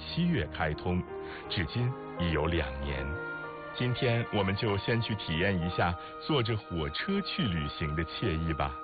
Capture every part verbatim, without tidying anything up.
七月开通，至今已有两年。今天我们就先去体验一下坐着火车去旅行的惬意吧。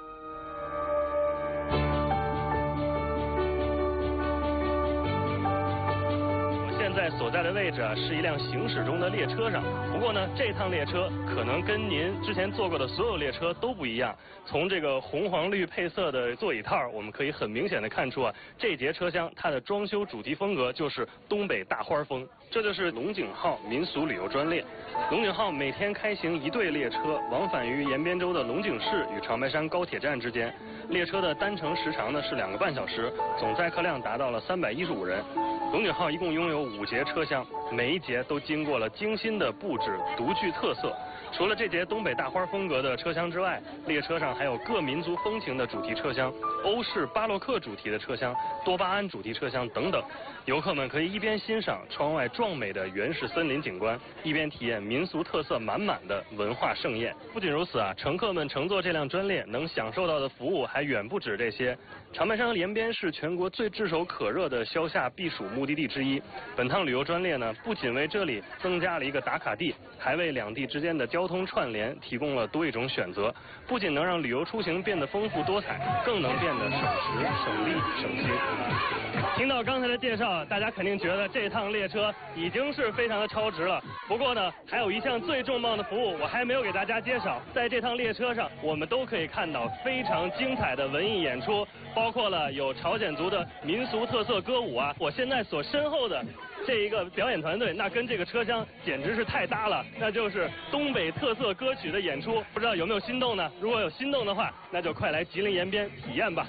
现在所在的位置啊，是一辆行驶中的列车上。不过呢，这趟列车可能跟您之前坐过的所有列车都不一样。从这个红黄绿配色的座椅套，我们可以很明显的看出啊，这节车厢它的装修主题风格就是东北大花风。这就是龙井号民俗旅游专列。龙井号每天开行一对列车，往返于延边州的龙井市与长白山高铁站之间。列车的单程时长呢是两个半小时，总载客量达到了三百一十五人。龙井号一共拥有五节车厢，每一节都经过了精心的布置，独具特色。除了这节东北大花风格的车厢之外，列车上还有各民族风情的主题车厢、欧式巴洛克主题的车厢、多巴胺主题车厢等等。游客们可以一边欣赏窗外壮美的原始森林景观，一边体验民俗特色满满的文化盛宴。不仅如此啊，乘客们乘坐这辆专列能享受到的服务还远不止这些。长白山和延边是全国最炙手可热的消夏避暑目的地之一。本趟旅游专列呢，不仅为这里增加了一个打卡地，还为两地之间的交通串联提供了多一种选择。不仅能让旅游出行变得丰富多彩，更能变得省时、省力、省心。听到刚才的介绍，大家肯定觉得这趟列车已经是非常的超值了。不过呢，还有一项最重磅的服务我还没有给大家介绍。在这趟列车上，我们都可以看到非常精彩的文艺演出，包括了有朝鲜族的民俗特色歌舞啊。我现在所身后的这一个表演团队，那跟这个车厢简直是太搭了，那就是东北特色歌曲的演出。不知道有没有心动呢？如果有心动的话，那就快来吉林延边体验吧。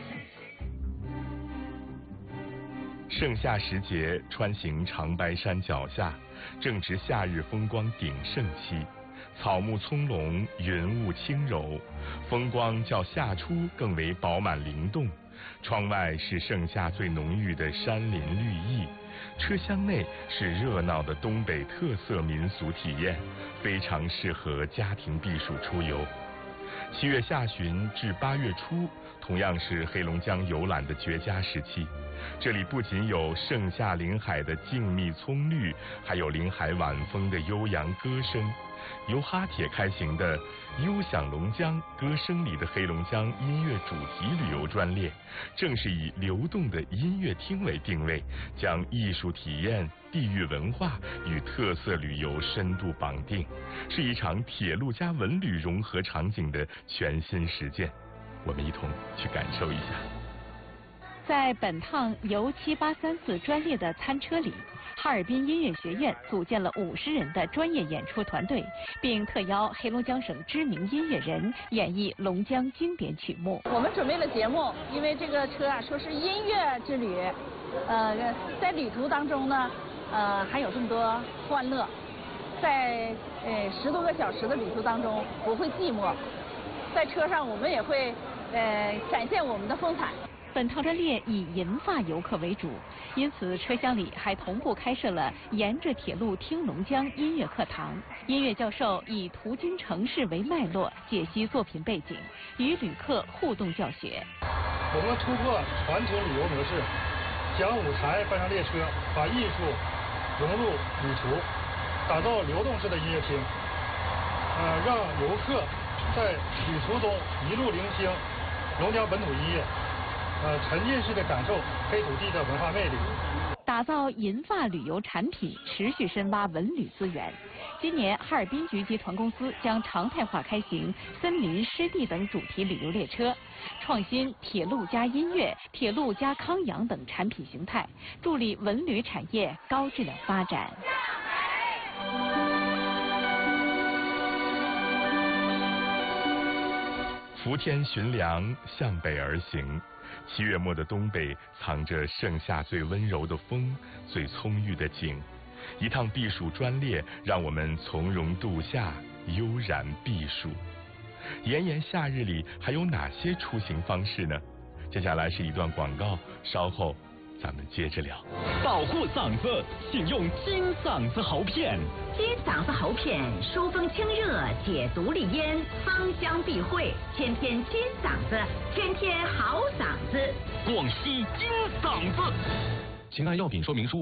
盛夏时节，穿行长白山脚下，正值夏日风光鼎盛期，草木葱茏，云雾轻柔，风光较夏初更为饱满灵动。窗外是盛夏最浓郁的山林绿意，车厢内是热闹的东北特色民俗体验，非常适合家庭避暑出游。七月下旬至八月初，同样是黑龙江游览的绝佳时期。这里不仅有盛夏临海的静谧葱绿，还有临海晚风的悠扬歌声。由哈铁开行的悠享龙江歌声里的黑龙江音乐主题旅游专列，正是以流动的音乐厅为定位，将艺术体验、地域文化与特色旅游深度绑定，是一场铁路加文旅融合场景的全新实践。我们一同去感受一下。 在本趟游七八三四专列的餐车里，哈尔滨音乐学院组建了五十人的专业演出团队，并特邀黑龙江省知名音乐人演绎龙江经典曲目。 我们准备了节目，因为这个车啊说是音乐之旅，呃，在旅途当中呢，呃，还有这么多欢乐，在呃十多个小时的旅途当中不会寂寞，在车上我们也会呃展现我们的风采。 本趟专列以银发游客为主，因此车厢里还同步开设了沿着铁路听龙江音乐课堂。音乐教授以途经城市为脉络，解析作品背景，与旅客互动教学。 我们突破传统旅游模式，将舞台搬上列车，把艺术融入旅途，打造流动式的音乐厅，呃，让游客在旅途中一路聆听龙江本土音乐。呃，沉浸式的感受黑土地的文化魅力， 打造银发旅游产品，持续深挖文旅资源。今年，哈尔滨局集团公司将常态化开行森林、湿地等主题旅游列车，创新铁路加音乐、铁路加康养等产品形态，助力文旅产业高质量发展。 伏天寻粮，向北而行。七月末的东北藏着盛夏最温柔的风，最葱郁的景。一趟避暑专列，让我们从容度夏，悠然避暑。炎炎夏日里还有哪些出行方式呢？接下来是一段广告，稍后咱们接着聊。 保护嗓子，请用金嗓子喉片。 金嗓子喉片疏风清热，解毒利咽，芳香避秽，天天金嗓子，天天好嗓子。 广西金嗓子。请按药品说明书。